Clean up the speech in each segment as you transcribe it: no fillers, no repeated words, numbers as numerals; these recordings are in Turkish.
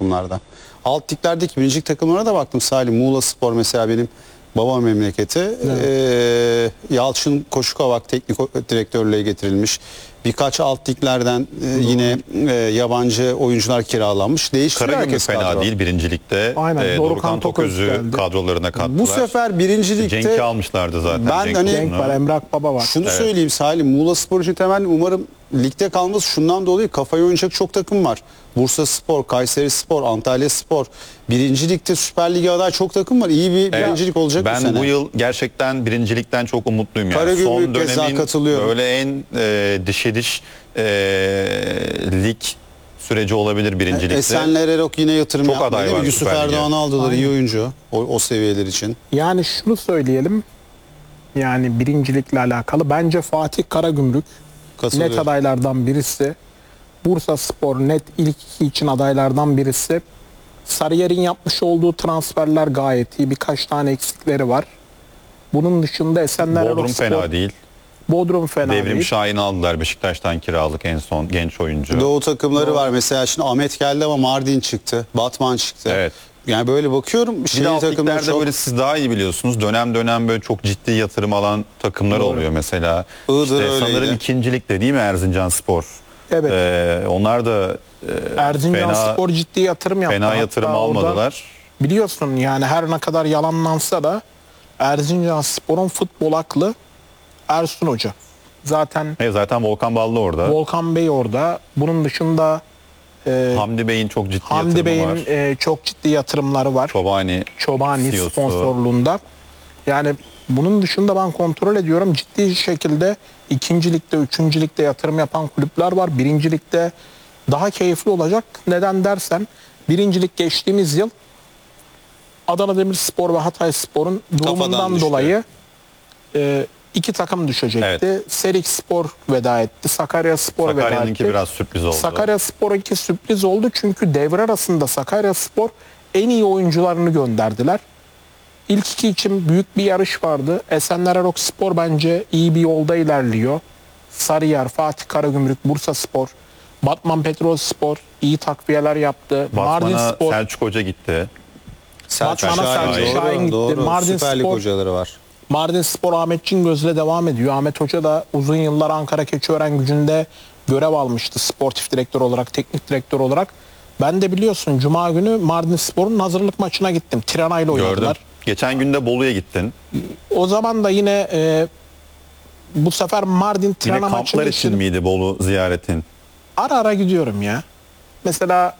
takımlarda. Alt liglerdeki birincilik takımlarına da baktım Salih. Muğla Spor mesela benim babam memleketi. Yalçın Koşukavak teknik direktörlüğe getirilmiş. Birkaç alt liglerden yine yabancı oyuncular kiralanmış. Değişti Karagümrük herkes fena kadro. değil birincilikte. Aynen, Dorukhan Toköz'ü geldi. kadrolarına kattılar. Bu sefer birincilikte Cenk'i almışlardı zaten. Ben Cenk hani- Tosun'u. Cenk var, Emrak Baba var. şunu söyleyeyim Salih, Muğla Spor için temenni umarım ligde kalması şundan dolayı, kafayı oynayacak çok takım var. Bursa Spor, Kayseri Spor, Antalya Spor. Birinci ligde Süper Lig'e aday çok takım var. İyi bir birincilik olacak bu Ben sene. bu yıl gerçekten birincilikten çok umutluyum. Yani Karagümrük son keza dönemin katılıyorum. böyle en dişe diş lig süreci olabilir birincilikte. Esenler Erok yine yatırım Çok yaptı aday değil mi? var Yusuf Süper Lig'e. Erdoğan'ı aldılar, Aynen. iyi oyuncu o seviyeler için. Yani şunu söyleyelim. Yani birincilikle alakalı bence Fatih Karagümrük Katılıyorum. net adaylardan birisi. Bursa Spor net ilk iki için adaylardan birisi. Sarıyer'in yapmış olduğu transferler gayet iyi. Birkaç tane eksikleri var. Bunun dışında Esenler Bodrum Erok Spor, fena değil. Bodrum fena Devrim değil. Şahin'i aldılar Beşiktaş'tan kiralık en son genç oyuncu. Doğu takımları var mesela, şimdi Ahmet geldi ama Mardin çıktı, Batman çıktı. Evet. Yani böyle bakıyorum Bir de alt takımlar liglerde çok. böyle siz daha iyi biliyorsunuz. Dönem dönem böyle çok ciddi yatırım alan takımlar oluyor mesela. Iğdır İşte öyleydi. sanırım ikincilikte değil mi Erzincan Spor? Evet. Onlar da Erzincan Spor ciddi yatırım yaptı. fena Hatta yatırım orada almadılar. biliyorsun yani her ne kadar yalanlansa da Erzincan Spor'un futbol aklı Ersun Hoca. Zaten Zaten Volkan Ballı orada. Volkan Bey orada. Bunun dışında Hamdi Bey'in çok ciddi Hamdi yatırımı var. Bey'in çok ciddi yatırımları var. Çobani CEO'su. sponsorluğunda. Yani bunun dışında ben kontrol ediyorum. Ciddi şekilde ikincilikte, üçüncülükte yatırım yapan kulüpler var. Birincilikte daha keyifli olacak. Neden dersen birincilik geçtiğimiz yıl Adana Demirspor ve Hatayspor'un durumundan düştü. dolayı iki takım düşecekti. Evet. Serik Spor veda etti. Sakaryaspor veda etti. Sakarya'nınki biraz sürpriz oldu. Sakaryaspor'unki sürpriz oldu çünkü devre arasında Sakaryaspor en iyi oyuncularını gönderdiler. İlk iki için büyük bir yarış vardı. Esenler Erok Spor bence iyi bir yolda ilerliyor. Sarıyer, Fatih Karagümrük, Bursa Spor, Batman Petrol Spor iyi takviyeler yaptı. Mardin Batman'a Spor, Selçuk Hoca gitti. Batman'a Selçuk Şahin gitti. Doğru. Mardin Süper Lig Spor, hocaları var. Mardin Spor Ahmet Cingöz'le devam ediyor. Ahmet Hoca da uzun yıllar Ankara Keçiören Gücü'nde görev almıştı. Sportif direktör olarak, teknik direktör olarak. Ben de biliyorsun Cuma günü Mardin Spor'un hazırlık maçına gittim. Tirana ile oynadılar. Gördüm. Geçen gün de Bolu'ya gittin. O zaman da yine bu sefer Mardin Yine Tirana maçını kamplar için için miydi Bolu ziyaretin? ara ara gidiyorum ya. Mesela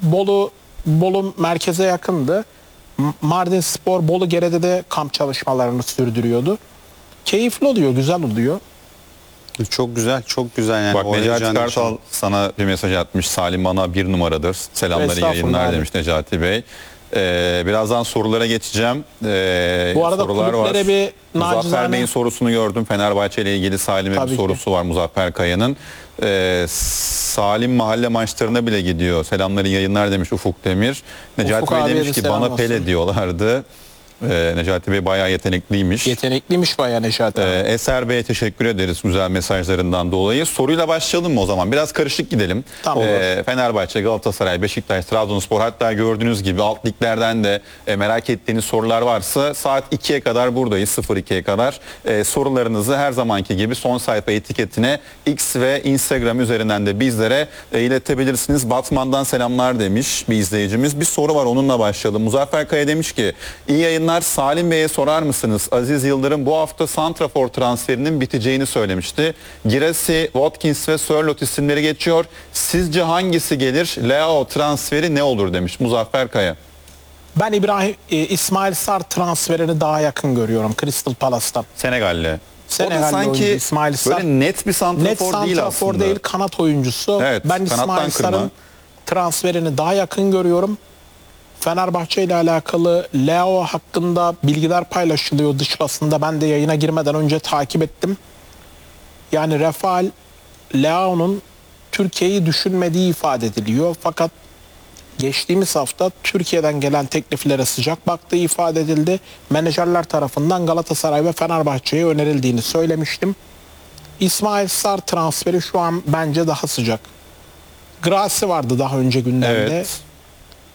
Bolu merkeze yakındı. Mardin Spor Bolu Gere'de de kamp çalışmalarını sürdürüyordu. Keyifli oluyor, güzel oluyor. Çok güzel, çok güzel yani. Bak O Necati heyecanı Kartal yaşadım. sana bir mesaj atmış. Salim bana bir numaradır. Selamları Estağfurullah yayınlar abi. demiş Necati Bey. Birazdan sorulara geçeceğim. Bu arada sorular kulüplere bir Muzaffer nacizane- Bey'in sorusunu gördüm. Fenerbahçe ile ilgili Salim'e Tabii bir ki. sorusu var Muzaffer Kaya'nın. Salim mahalle maçlarına bile gidiyor. Selamları yayınlar demiş Ufuk Demir. Necati Ufuk Bey abiye demiş de ki selam bana olsun. Pele diyorlardı. Necati Bey bayağı yetenekliymiş. Yetenekliymiş bayağı Neşat abi. Eser Bey'e teşekkür ederiz güzel mesajlarından dolayı. Soruyla başlayalım mı o zaman? Biraz karışık gidelim. Tamam. Fenerbahçe, Galatasaray, Beşiktaş, Trabzonspor, hatta gördüğünüz gibi alt liglerden de merak ettiğiniz sorular varsa saat 2'ye kadar buradayız. 02'ye kadar. Sorularınızı her zamanki gibi son sayfa etiketine X ve Instagram üzerinden de bizlere iletebilirsiniz. Batman'dan selamlar demiş bir izleyicimiz. Bir soru var, onunla başlayalım. Muzaffer Kaya demiş ki iyi yayınlar, Salim Bey'e sorar mısınız? Aziz Yıldırım bu hafta santrafor transferinin biteceğini söylemişti. Giresi, Watkins ve Sörloth isimleri geçiyor. Sizce hangisi gelir? Leao transferi ne olur demiş Muzaffer Kaya. Ben İsmail Sarr transferini daha yakın görüyorum Crystal Palace'tan. Senegalli. Senegalli O da sanki oyuncu İsmail Sarr. böyle net bir santrafor, Net değil santrafor aslında. değil, kanat oyuncusu. Evet, Ben kanattan İsmail kırma. Sarr'ın transferini daha yakın görüyorum. Fenerbahçe ile alakalı Leao hakkında bilgiler paylaşılıyor dış basında. Ben de yayına girmeden önce takip ettim. Yani Rafael Leao'nun Türkiye'yi düşünmediği ifade ediliyor. Fakat geçtiğimiz hafta Türkiye'den gelen tekliflere sıcak baktığı ifade edildi. Menajerler tarafından Galatasaray ve Fenerbahçe'ye önerildiğini söylemiştim. İsmail Sarr transferi şu an bence daha sıcak. Grassi vardı daha önce gündemde. Evet.